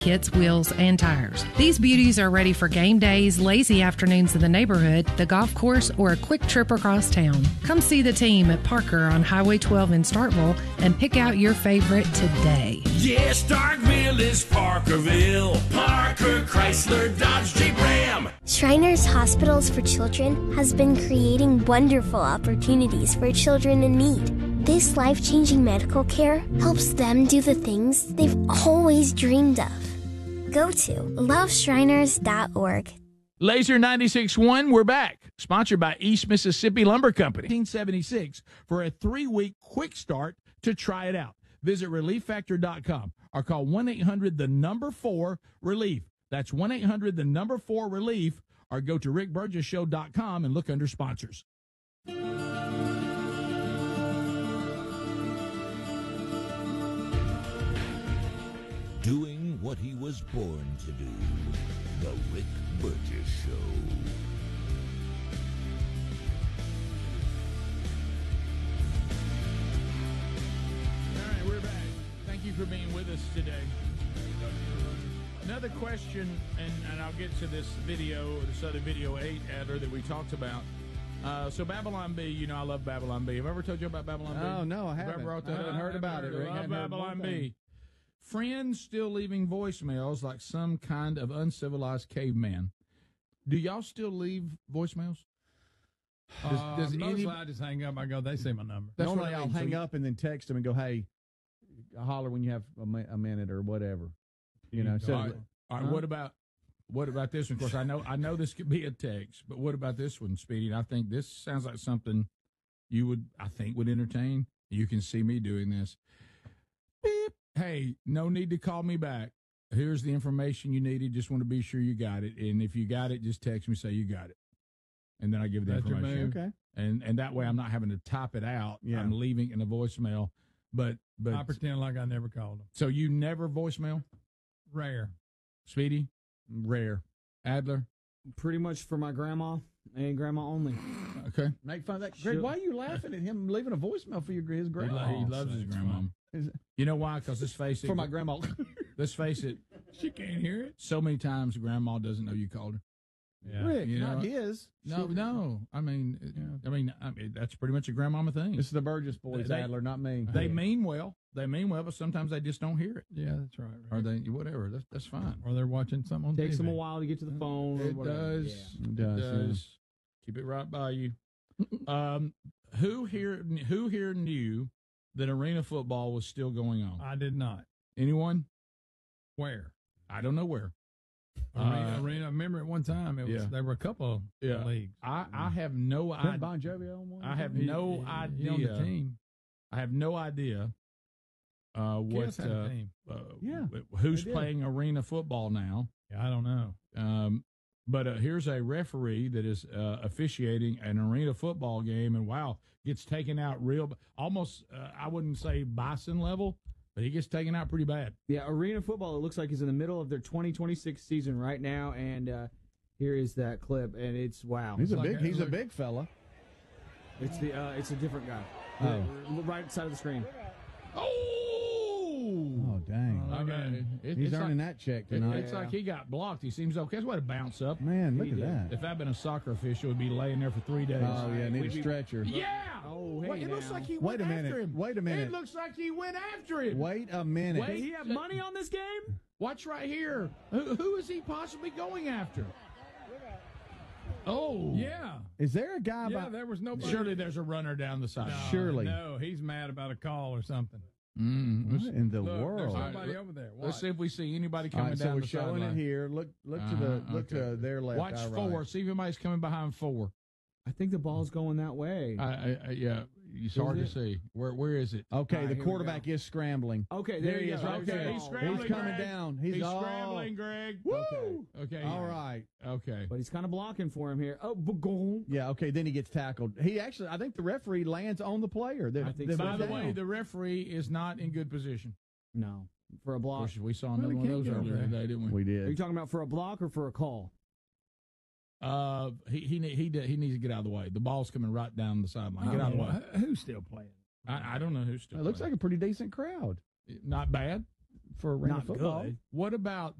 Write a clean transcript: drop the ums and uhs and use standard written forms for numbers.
kits, wheels, and tires. These beauties are ready for game days, lazy afternoons in the neighborhood, the golf course, or a quick trip across town. Come see the team at Parker on Highway 12 in Starkville and pick out your favorite today. Yeah, Starkville is Parkerville. Parker, Chrysler, Dodge, Jeep, Ram. Shriners Hospitals for Children has been creating wonderful opportunities for children in need. This life-changing medical care helps them do the things they've always dreamed of. Go to loveshriners.org. Laser 96.1, we're back. Sponsored by East Mississippi Lumber Company. 1976 for a 3-week quick start to try it out. Visit ReliefFactor.com or call 1-800-4-RELIEF. That's 1-800-4-RELIEF, or go to RickBurgessShow.com and look under sponsors. Doing what he was born to do. The Rick Burgess Show. All right, we're back. Thank you for being with us today. Another question, and I'll get to this other video 8, Adler, that we talked about. So Babylon Bee, you know I love Babylon Bee. Have I ever told you about Babylon Bee? Oh, no, I haven't. I haven't heard about it. I love Babylon Bee. Friends still leaving voicemails like some kind of uncivilized caveman. Do y'all still leave voicemails? Does I just hang up. I go, they say my number. That's Normally what I I'll mean. hang up and then text them and go, hey, holler when you have a minute or whatever. You know. So, all right. What about this one? Of course, I know this could be a text, but what about this one, Speedy? I think this sounds like something you would entertain. You can see me doing this. Beep. Hey, no need to call me back. Here's the information you needed. Just want to be sure you got it. And if you got it, just text me, say you got it. And then I give the information. Okay. And that way I'm not having to type it out. Yeah. I'm leaving in a voicemail. But I pretend like I never called them. So you never voicemail? Rare. Speedy? Rare. Adler? Pretty much for my grandma and grandma only. Okay. Make fun of that. Greg, why are you laughing at him leaving a voicemail for his grandma? He loves his grandma. You know why? Because let's face it. For my grandma. Let's face it. She can't hear it. So many times grandma doesn't know you called her. Yeah. Rick, You know, not his. No. I mean, that's pretty much a grandmama thing. This is the Burgess boys, Adler, not me. They mean well, but sometimes they just don't hear it. Yeah, that's right. Or they whatever. That's fine. Or they're watching something on Takes TV. them a while to get to the phone. It or whatever. does. Yeah. It does. Yeah. Keep it right by you. Who here knew that arena football was still going on? I did not. Anyone? Where? I don't know where. Arena. I remember at one time there were a couple of leagues. I have no idea. Bon Jovi on one? I have no idea. On the team. I have no idea Kiss had a team. who's playing arena football now. Yeah, I don't know. But here's a referee that is officiating an arena football game, and gets taken out almost, I wouldn't say bison level, but he gets taken out pretty bad. Yeah, arena football, it looks like is in the middle of their 2026 season right now, and here is that clip, and it's wow. He's a big fella. It's a different guy. Oh. Right side of the screen. Oh, dang. Okay. He's earning that check tonight. It's like he got blocked. He seems okay. That's why to bounce up. Man, look at that. If I'd been a soccer official, would be laying there for 3 days. Oh, yeah, need a stretcher. Yeah. Oh, hey, it looks now. like he Wait went a minute. after him. Wait a minute. It looks like he went after him. Wait a minute. Does he have money on this game? Watch right here. Who is he possibly going after? Oh. Yeah. Is there a guy about... there was nobody. Surely there's a runner down the side. No, Surely. No, he's mad about a call or something. What in the Look, world? There's somebody over there. Let's see if we see anybody All coming right, so down we're the showing sideline. it here. Look to their left. Watch our 4. Right. See if anybody's coming behind 4. I think the ball's going that way. Yeah, it's hard to see. Where is it? Okay, the here we quarterback is scrambling. Okay, There he is, right Okay, there. he's scrambling. He's coming Greg. down. He's scrambling, Greg. Woo! Okay. All right. Okay. But he's kind of blocking for him here. Oh, boom. Yeah, okay, then he gets tackled. I think the referee lands on the player. I think so. By the way, the referee is not in good position. No, for a block. We saw another one of those earlier today, didn't we? We Are you did. talking about for a block or for a call? He needs to get out of the way. The ball's coming right down the sideline. Get out of the way. Who's still playing? I don't know who's still. It looks like a pretty decent crowd. Not bad. for arena Not football. good. What about